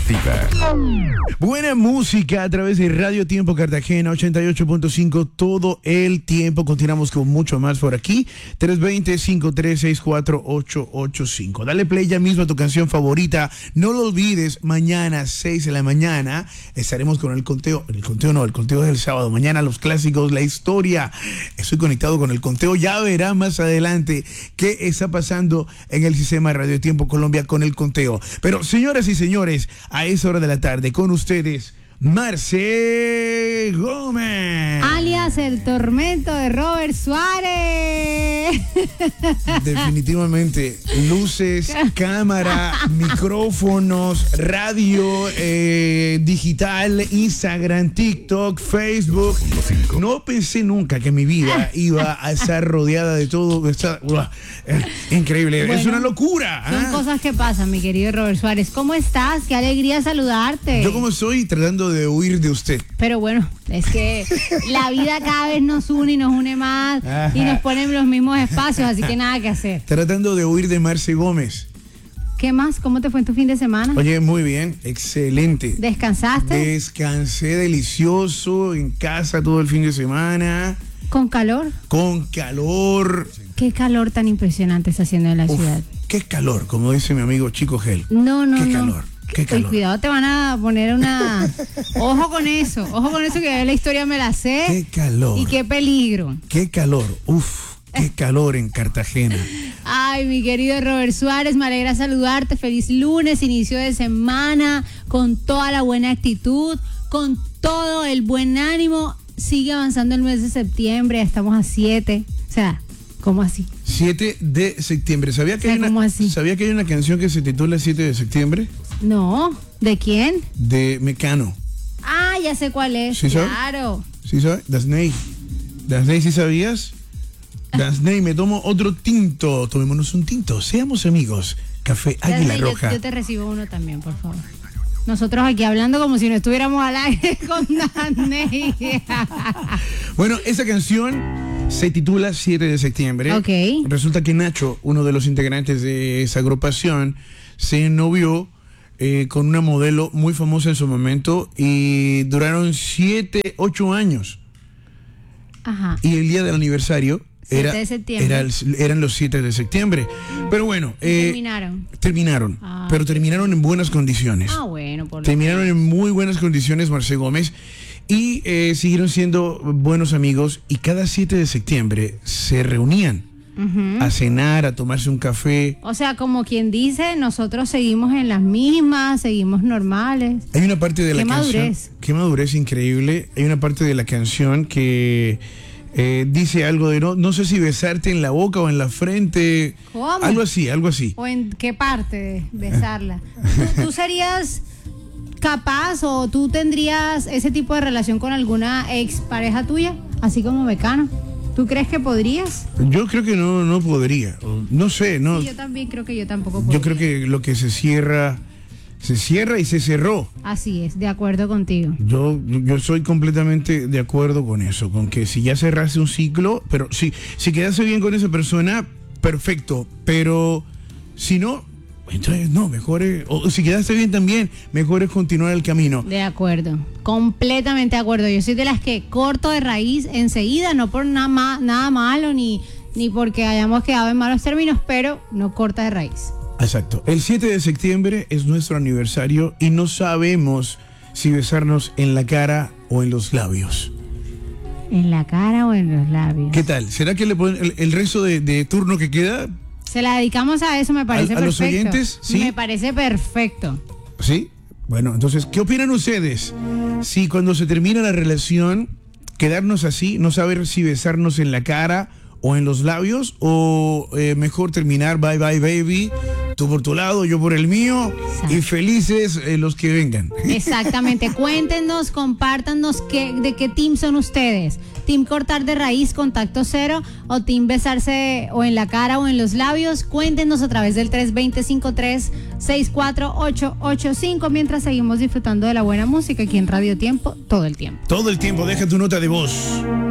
Activa. Buena música a través de Radio Tiempo Cartagena 88.5 todo el tiempo. Continuamos con mucho más por aquí. 320-5364885. Dale play ya mismo a tu canción favorita. No lo olvides, mañana 6 de la mañana estaremos con el conteo. El conteo del sábado. Mañana los clásicos, la historia. Estoy conectado con el conteo. Ya verá más adelante qué está pasando en el sistema Radio Tiempo Colombia con el conteo. Pero señoras y señores, a esa hora de la tarde con ustedes, Marce Gómez. Alias el tormento de Robert Suárez. Definitivamente, luces, cámara, micrófonos, radio, digital, Instagram, TikTok, Facebook. No pensé nunca que mi vida iba a estar rodeada de todo. Increíble, bueno, es una locura. Son cosas que pasan, mi querido Robert Suárez. ¿Cómo estás? Qué alegría saludarte. Yo como estoy tratando de huir de usted. Pero bueno, es que la vida cada vez nos une y nos une más. Ajá. Y nos pone en los mismos espacios, así que nada que hacer. Tratando de huir de Marce Gómez. ¿Qué más? ¿Cómo te fue en tu fin de semana? Oye, muy bien, excelente. ¿Descansaste? Descansé delicioso en casa todo el fin de semana. ¿Con calor? Con calor. ¿Qué calor tan impresionante está haciendo en la ciudad? Qué calor, como dice mi amigo Chico Gel. No. Qué calor. Qué calor. Cuidado, te van a poner una... Ojo con eso que la historia me la sé. Qué calor. Y qué peligro. Qué calor, qué calor en Cartagena. Ay, mi querido Robert Suárez, me alegra saludarte. Feliz lunes, inicio de semana, con toda la buena actitud, con todo el buen ánimo. Sigue avanzando el mes de septiembre, estamos a 7. O sea, ¿cómo así? 7 de septiembre. ¿Sabía que hay una canción que se titula 7 de septiembre? No, ¿de quién? De Mecano. Ah, ya sé cuál es. ¿Sí claro. ¿Sí sabes? Dasney, ¿sí sabías? Dasney, me tomo otro tinto. Tomémonos un tinto. Seamos amigos. Café Águila Dasney, Roja. Yo te recibo uno también, por favor. Nosotros aquí hablando como si no estuviéramos al aire con Dasney. Bueno, esa canción se titula 7 de septiembre. Ok. Resulta que Nacho, uno de los integrantes de esa agrupación, se novió con una modelo muy famosa en su momento y duraron 8 años. Ajá. Y el día del aniversario 7 de septiembre. Eran los 7 de septiembre. Pero bueno. Terminaron. Pero terminaron en buenas condiciones. Bueno. Terminaron en muy buenas condiciones, Marce Gómez. Y siguieron siendo buenos amigos. Y cada 7 de septiembre se reunían a cenar, a tomarse un café. O sea, como quien dice, nosotros seguimos en las mismas, seguimos normales. Hay una parte de la canción. Qué madurez increíble. Hay una parte de la canción que dice algo de no sé si besarte en la boca o en la frente. ¿Cómo? Algo así. ¿O en qué parte de besarla? ¿Tú serías capaz o tú tendrías ese tipo de relación con alguna ex pareja tuya? Así como Mecano. ¿Tú crees que podrías? Yo creo que no podría. No sé, no. Sí, yo también creo que yo tampoco podría. Yo creo que lo que se cierra y se cerró. Así es, de acuerdo contigo. Yo soy completamente de acuerdo con eso, con que si ya cerraste un ciclo, pero si quedaste bien con esa persona, perfecto, pero si no, entonces no, mejor o si quedaste bien también, mejor es continuar el camino. De acuerdo, completamente de acuerdo. Yo soy de las que corto de raíz enseguida, no por nada malo ni porque hayamos quedado en malos términos, pero no corta de raíz. Exacto. El 7 de septiembre es nuestro aniversario y no sabemos si besarnos en la cara o en los labios. ¿En la cara o en los labios? ¿Qué tal? ¿Será que le ponen el resto de turno que queda? Se la dedicamos a eso, me parece perfecto. ¿A los oyentes? ¿Sí? Me parece perfecto. ¿Sí? Bueno, entonces, ¿qué opinan ustedes? Si cuando se termina la relación, quedarnos así, no saber si besarnos en la cara o en los labios, o mejor terminar bye bye baby, tú por tu lado, yo por el mío. Exacto. Y felices los que vengan. Exactamente. Cuéntenos, compártanos de qué team son ustedes. ¿Team cortar de raíz, contacto cero, o team besarse o en la cara o en los labios? Cuéntenos a través del 320-5364885 mientras seguimos disfrutando de la buena música aquí en Radio Tiempo todo el tiempo. Todo el tiempo, deja tu nota de voz.